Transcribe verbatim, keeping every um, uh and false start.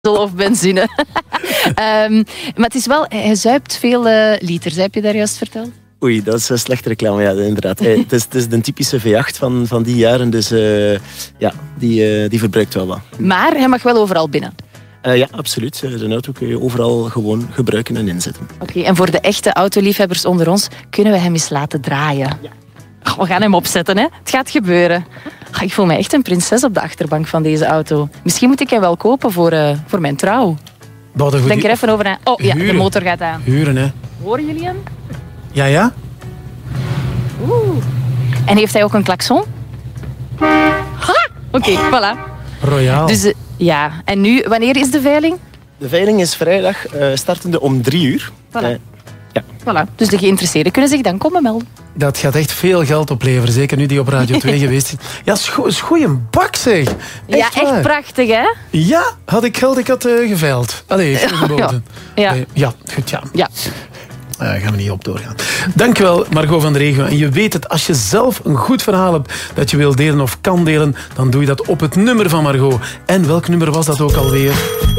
of benzine. um, maar het is wel, hij zuipt veel uh, liters, heb je daar juist verteld? Oei, dat is een slechte reclame, ja, inderdaad. Hey, het, is, het is de typische V acht van, van die jaren, dus uh, ja, die, uh, die verbruikt wel wat. Maar hij mag wel overal binnen? Uh, ja, absoluut. Zijn auto kun je overal gewoon gebruiken en inzetten. Oké, okay, en voor de echte autoliefhebbers onder ons, kunnen we hem eens laten draaien? Ja. Oh, we gaan hem opzetten, hè. Het gaat gebeuren. Oh, ik voel me echt een prinses op de achterbank van deze auto. Misschien moet ik hem wel kopen voor, uh, voor mijn trouw. Denk er even over na. Oh ja, Huren. De motor gaat aan. Huren, hè. Horen jullie hem? Ja, ja. Oeh. En heeft hij ook een klakson? Oké, okay, voilà. Royaal. Dus uh, ja, en nu, wanneer is de veiling? De veiling is vrijdag, uh, startende om drie uur. Voilà. Uh, ja. Voilà. Dus de geïnteresseerden kunnen zich dan komen melden. Dat gaat echt veel geld opleveren, zeker nu die op Radio twee geweest is. Ja, is goeie bak zeg. Echt ja, echt waar. Prachtig hè? Ja, had ik geld, ik had uh, geveild. Allee, geboden. Ja. Ja. Nee, ja, goed ja. Ja. Daar uh, gaan we niet op doorgaan. Dankjewel, Margot van de Regio. En je weet het, als je zelf een goed verhaal hebt dat je wil delen of kan delen, dan doe je dat op het nummer van Margot. En welk nummer was dat ook alweer?